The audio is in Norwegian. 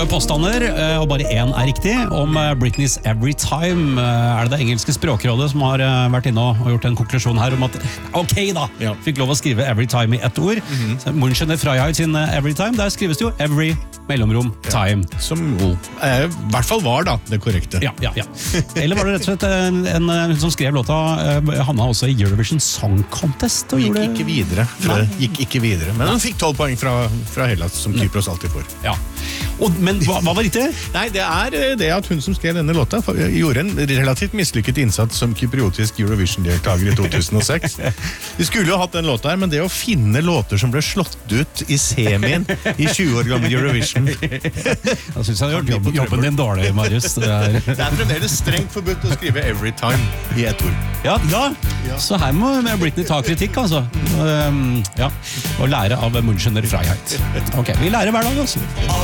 påstander, og bare en riktig, om Britneys Every Time. Det engelske språkrådet som har vært inne og gjort en konklusjon her om at, ok da, fikk lov å skrive Every Time i ett ord. Münchener Freiheit sin Every Time, der skrives det jo Every mellomrom time. Som i hvert fall var da, det korrekte. Ja. Eller var det rett og slett hun som skrev låta, havna også i Eurovision Song Contest og gikk ikke videre. Gikk ikke videre. Men hun fikk 12 poeng fra Hellas, som Kypros alltid får. Ja. Men hva var riktig? Nei, det det at hun som skrev denne låta gjorde en relativt mislykket innsats som kypriotisk Eurovision-deltager i 2006. Vi skulle jo hatt den låta her, men det å finne låter som ble slått ut i semien i 20 år gammel Eurovision. Jeg synes jeg har gjort jobben din dårlig, Marius. Det fremdeles strengt forbudt å skrive Every Time i ett ord. Ja. Så her må Britney ta kritikk, altså. Og lære av Münchener Freiheit. Ok, vi lærer hver dag, altså.